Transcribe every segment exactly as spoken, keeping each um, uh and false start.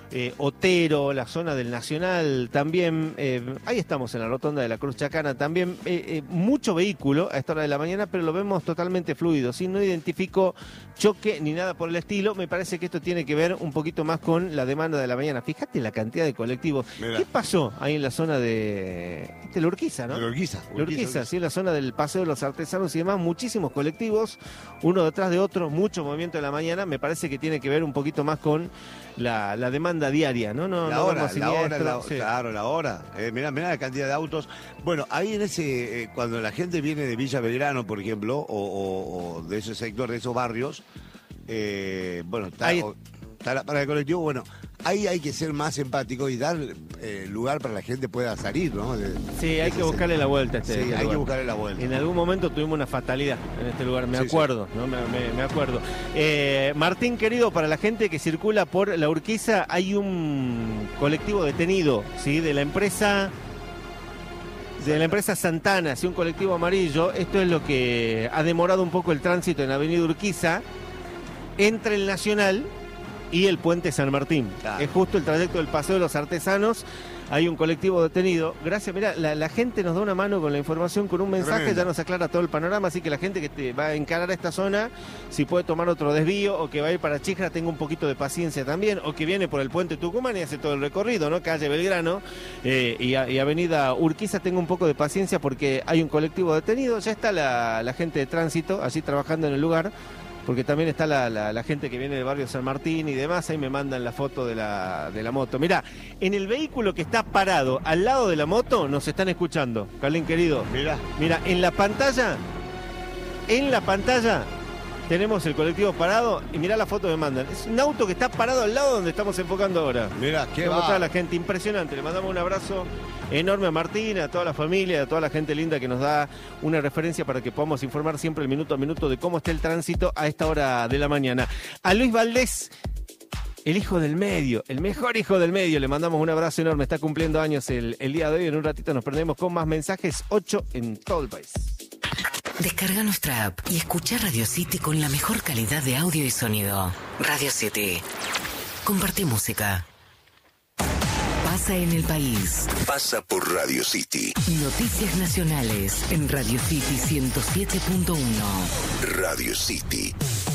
eh, Otero, la zona del Nacional también. Eh, ahí estamos en la rotonda de la Cruz Chacana también. Eh, eh, mucho vehículo a esta hora de la mañana, pero lo vemos totalmente fluido. ¿Sí? No identifico choque ni nada por el estilo. Me parece que esto tiene que ver un poquito más con la demanda de la mañana. Fíjate la cantidad de colectivos. Mirá. ¿Qué pasó ahí en la zona de, de la Urquiza, no? De la Urquiza. La Urquiza, sí, en la zona del Paseo de los Artesanos y demás. Muchísimos colectivos, uno detrás de otro, mucho movimiento de la mañana. Me parece que tiene que ver un poquito más con la, la demanda diaria, ¿no? no la no hora, la hora, la, sí. claro, la hora. Eh, mirá, mirá la cantidad de autos. Bueno, ahí en ese, eh, cuando la gente viene de Villa Belgrano, por ejemplo, o, o, o de ese sector, de esos barrios, eh, bueno, está, ahí... o, está la parada de colectivo, bueno, ahí hay que ser más empático y dar eh, lugar para que la gente pueda salir, ¿no? De, sí, hay que buscarle sector. la vuelta a este, sí, este hay lugar. que buscarle la vuelta. En algún momento tuvimos una fatalidad en este lugar, me sí, acuerdo, sí. ¿no? Me, me, me acuerdo. Eh, Martín, querido, para la gente que circula por la Urquiza, hay un colectivo detenido, ¿sí? De la empresa... De la empresa Santana, sí, un colectivo amarillo. Esto es lo que ha demorado un poco el tránsito en Avenida Urquiza entre el Nacional y el Puente San Martín. Claro. Es justo el trayecto del Paseo de los Artesanos. Hay un colectivo detenido. Gracias, mira, la, la gente nos da una mano con la información, con un mensaje, Tremendo. Ya nos aclara todo el panorama, así que la gente que te va a encarar a esta zona, si puede tomar otro desvío o que va a ir para Chijra, tenga un poquito de paciencia también, o que viene por el puente Tucumán y hace todo el recorrido, ¿no? Calle Belgrano eh, y, a, y Avenida Urquiza, tenga un poco de paciencia porque hay un colectivo detenido, ya está la, la gente de tránsito allí trabajando en el lugar. Porque también está la, la, la gente que viene del barrio San Martín y demás, ahí me mandan la foto de la, de la moto. Mirá, en el vehículo que está parado al lado de la moto nos están escuchando, Carlín querido. Mirá. Mirá, en la pantalla, en la pantalla tenemos el colectivo parado y mirá la foto que me mandan. Es un auto que está parado al lado donde estamos enfocando ahora. Mirá, qué va. Toda la gente, impresionante. Le mandamos un abrazo enorme a Martín, a toda la familia, a toda la gente linda que nos da una referencia para que podamos informar siempre el minuto a minuto de cómo está el tránsito a esta hora de la mañana. A Luis Valdés, el hijo del medio, el mejor hijo del medio, le mandamos un abrazo enorme. Está cumpliendo años el, el día de hoy. En un ratito nos prendemos con más mensajes, ocho en todo el país. Descarga nuestra app y escucha Radio City con la mejor calidad de audio y sonido. Radio City. Comparte música. Pasa en el país. Pasa por Radio City. Noticias nacionales en Radio City ciento siete punto uno. Radio City.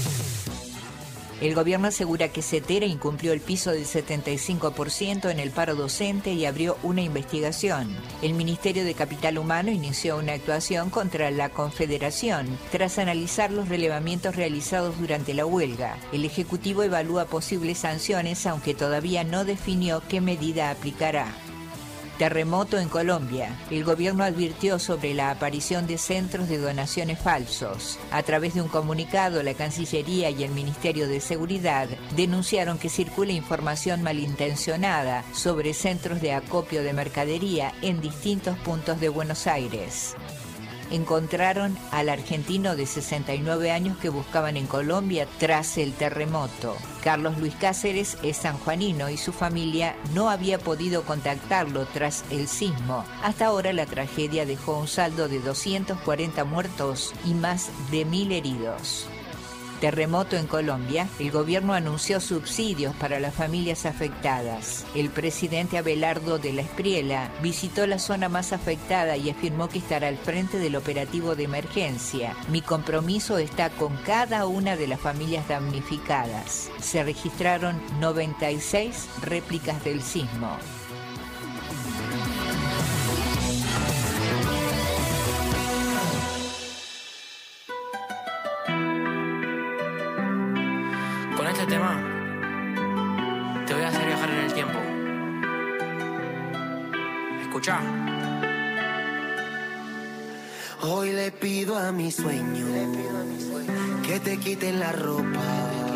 El gobierno asegura que Cetera incumplió el piso del setenta y cinco por ciento en el paro docente y abrió una investigación. El Ministerio de Capital Humano inició una actuación contra la Confederación tras analizar los relevamientos realizados durante la huelga. El Ejecutivo evalúa posibles sanciones, aunque todavía no definió qué medida aplicará. Terremoto en Colombia. El gobierno advirtió sobre la aparición de centros de donaciones falsos. A través de un comunicado, la Cancillería y el Ministerio de Seguridad denunciaron que circula información malintencionada sobre centros de acopio de mercadería en distintos puntos de Buenos Aires. Encontraron al argentino de sesenta y nueve años que buscaban en Colombia tras el terremoto. Carlos Luis Cáceres es sanjuanino y su familia no había podido contactarlo tras el sismo. Hasta ahora la tragedia dejó un saldo de doscientos cuarenta muertos y más de mil heridos. Terremoto en Colombia, el gobierno anunció subsidios para las familias afectadas. El presidente Abelardo de la Espriella visitó la zona más afectada y afirmó que estará al frente del operativo de emergencia. Mi compromiso está con cada una de las familias damnificadas. Se registraron noventa y seis réplicas del sismo. Con este tema te voy a hacer viajar en el tiempo. Escucha. Hoy le pido a mi sueño que te quiten la ropa